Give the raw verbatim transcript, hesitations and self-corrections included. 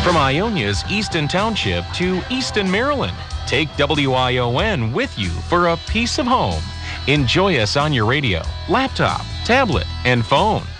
From Ionia's Easton Township to Easton, Maryland, take W I O N with you for a piece of home. Enjoy us on your radio, laptop, tablet, and phone.